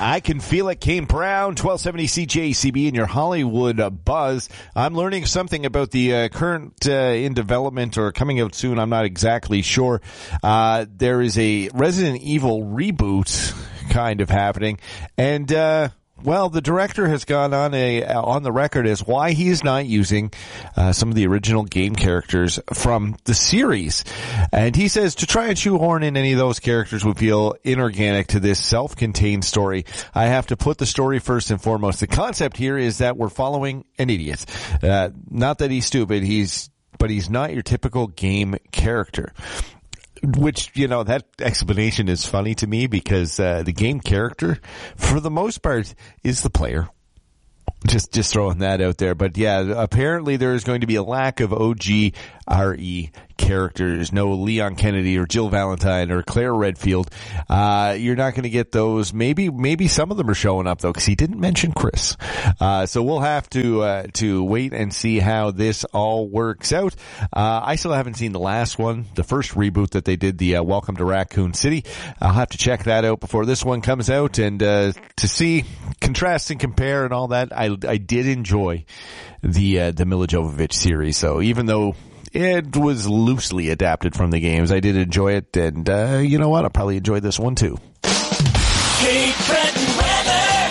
I Can Feel It, Kane Brown, 1270 CJCB in your Hollywood Buzz. I'm learning something about the current in development or coming out soon. I'm not exactly sure. There is a Resident Evil reboot kind of happening, and well, the director has gone on the record as why he's not using some of the original game characters from the series. And he says to try and shoehorn in any of those characters would feel inorganic to this self-contained story. I have to put the story first and foremost. The concept here is that we're following an idiot. Not that he's stupid, but he's not your typical game character. Which, that explanation is funny to me because the game character, for the most part, is the player. Just throwing that out there. But yeah, apparently there is going to be a lack of OG RE characters. No Leon Kennedy or Jill Valentine or Claire Redfield. You're not going to get those. Maybe some of them are showing up though, because he didn't mention Chris. So we'll have to wait and see how this all works out. I still haven't seen the last one, the first reboot that they did, the Welcome to Raccoon City. I'll have to check that out before this one comes out, and to see, contrast and compare and all that. I did enjoy the Milla Jovovich series, so even though it was loosely adapted from the games, I did enjoy it, and you know what? I'll probably enjoy this one too. Cape Breton weather.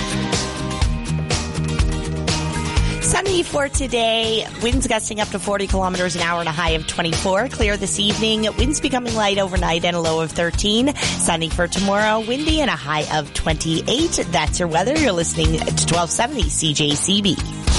Sunny for today. Winds gusting up to 40 kilometers an hour and a high of 24. Clear this evening. Winds becoming light overnight and a low of 13. Sunny for tomorrow. Windy and a high of 28. That's your weather. You're listening to 1270 CJCB.